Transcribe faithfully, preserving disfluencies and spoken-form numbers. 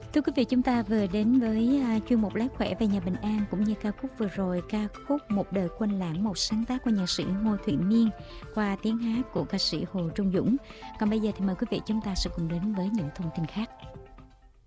Thưa quý vị, chúng ta vừa đến với à, chuyên mục Lát Khỏe về nhà bình an, cũng như ca khúc vừa rồi, ca khúc Một đời quên lãng, một sáng tác của nhạc sĩ Ngô Thụy Miên qua tiếng hát của ca sĩ Hồ Trung Dũng. Còn bây giờ thì mời quý vị chúng ta sẽ cùng đến với những thông tin khác.